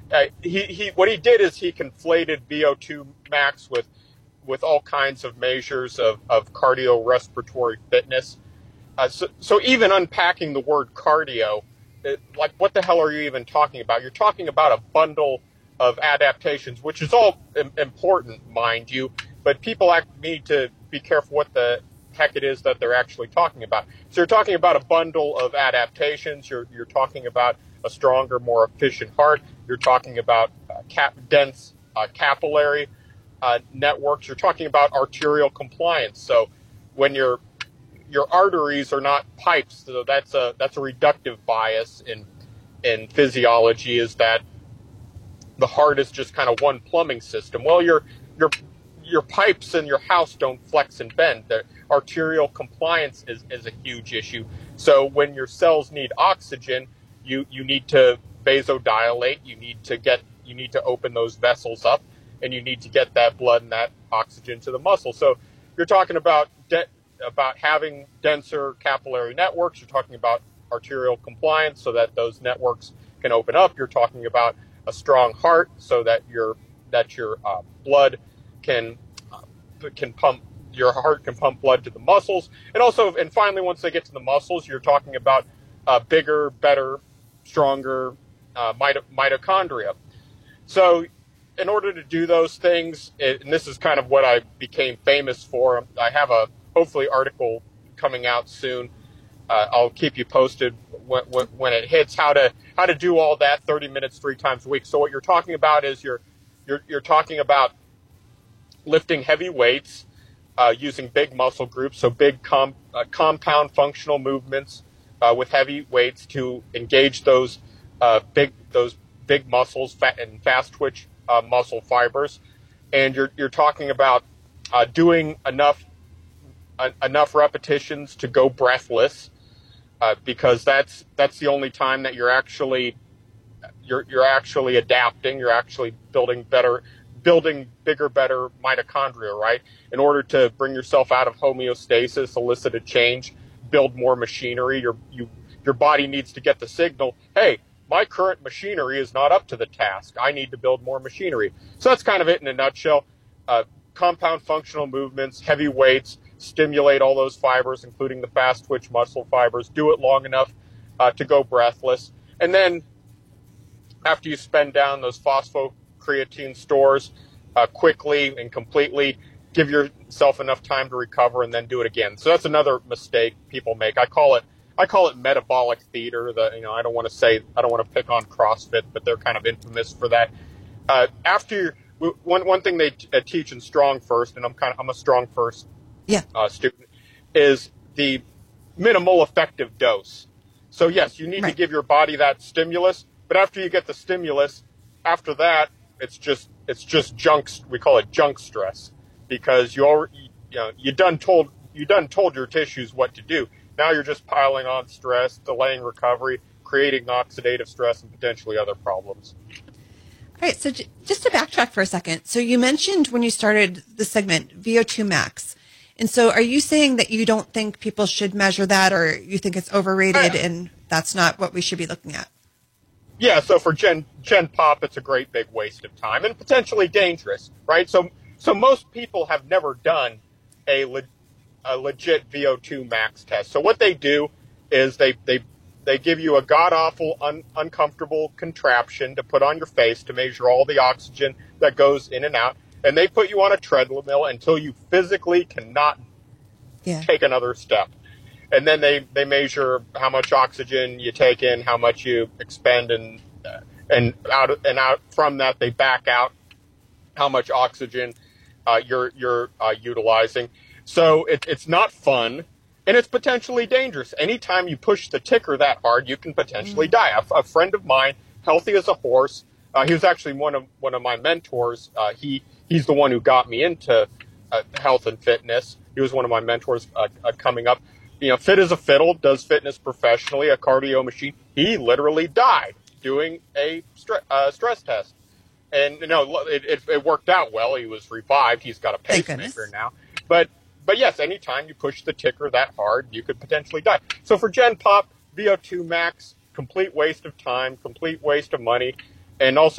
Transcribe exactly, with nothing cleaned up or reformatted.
uh, he, he what he did is he conflated V O two max with with all kinds of measures of, of cardiorespiratory fitness. Uh, so, so even unpacking the word cardio, it, like what the hell are you even talking about? You're talking about a bundle of adaptations, which is all im- important, mind you, but people act, need to be careful what the heck it is that they're actually talking about. So you're talking about a bundle of adaptations. You're you're talking about a stronger, more efficient heart. You're talking about uh, cap- dense uh, capillary uh, networks. You're talking about arterial compliance. So when your your arteries are not pipes, so that's a that's a reductive bias in in physiology. Is that the heart is just kind of one plumbing system? Well, your your your pipes in your house don't flex and bend. The arterial compliance is, is a huge issue. So when your cells need oxygen, you, you need to vasodilate. You need to get you need to open those vessels up, and you need to get that blood and that oxygen to the muscle. So you're talking about de- about having denser capillary networks. You're talking about arterial compliance so that those networks can open up. You're talking about a strong heart so that your that your uh, blood can uh, can pump your heart can pump blood to the muscles, and also and finally once they get to the muscles, you're talking about uh, bigger, better, stronger uh, mito- mitochondria. So in order to do those things, it, and this is kind of what I became famous for, I have a hopefully article coming out soon. Uh, I'll keep you posted when, when, when it hits how to how to do all that thirty minutes three times a week. So what you're talking about is you're you're you're talking about lifting heavy weights uh, using big muscle groups, so big com- uh, compound functional movements uh, with heavy weights to engage those uh, big those big muscles fat and fast twitch uh, muscle fibers, and you're you're talking about uh, doing enough uh, enough repetitions to go breathless, uh, because that's that's the only time that you're actually you're you're actually adapting. You're actually building better. building bigger, better mitochondria, right? In order to bring yourself out of homeostasis, elicit a change, build more machinery, your you your body needs to get the signal, hey, my current machinery is not up to the task. I need to build more machinery. So that's kind of it in a nutshell. Uh, compound functional movements, heavy weights, stimulate all those fibers, including the fast twitch muscle fibers, do it long enough uh, to go breathless. And then after you spend down those phosphocreatine stores uh, quickly and completely, give yourself enough time to recover and then do it again. So that's another mistake people make. I call it I call it metabolic theater. The you know I don't want to say I don't want to pick on CrossFit, but they're kind of infamous for that. Uh, after one one thing they t- uh, teach in Strong First, and I'm kind of I'm a Strong First yeah. uh, student, is the minimal effective dose. So yes, you need Right. to give your body that stimulus. But after you get the stimulus, after that, it's just it's just junk. We call it junk stress because you already you know you done told you done told your tissues what to do. Now you're just piling on stress, delaying recovery, creating oxidative stress, and potentially other problems. All right. So j- just to backtrack for a second. So you mentioned when you started the segment V O two max. And so are you saying that you don't think people should measure that, or you think it's overrated and that's not what we should be looking at? Yeah, so for Gen Gen Pop, it's a great big waste of time and potentially dangerous, right? So so most people have never done a, le, a legit V O two max test. So what they do is they they they give you a god awful un, uncomfortable contraption to put on your face to measure all the oxygen that goes in and out, and they put you on a treadmill until you physically cannot Yeah. take another step. And then they, they measure how much oxygen you take in, how much you expend, and uh, and out and out from that they back out how much oxygen uh, you're you're uh, utilizing. So it, it's not fun, and it's potentially dangerous. Anytime you push the ticker that hard, you can potentially Mm. die. A, a friend of mine, healthy as a horse, uh, he was actually one of one of my mentors. Uh, he he's the one who got me into uh, health and fitness. He was one of my mentors uh, uh, coming up. You know, fit as a fiddle, does fitness professionally, a cardio machine. He literally died doing a stre- uh, stress test. And, you know, it, it, it worked out well. He was revived. He's got a Thank pacemaker goodness. now. But, but yes, anytime you push the ticker that hard, you could potentially die. So for Gen Pop, V O two max, complete waste of time, complete waste of money, and also